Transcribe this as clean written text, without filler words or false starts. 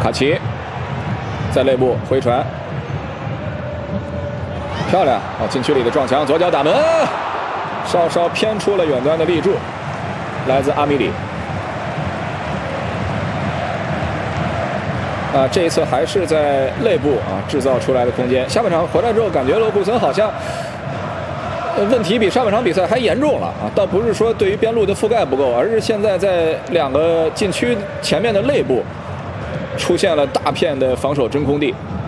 卡奇在内部回传，漂亮！啊，禁区里的撞墙，左脚打门，稍稍偏出了远端的立柱，来自阿米里。啊，这一次还是在内部啊制造出来的空间。下半场回来之后，感觉勒库森好像问题比上半场比赛还严重了啊！倒不是说对于边路的覆盖不够，而是现在在2个禁区前面的内部出现了大片的防守真空地。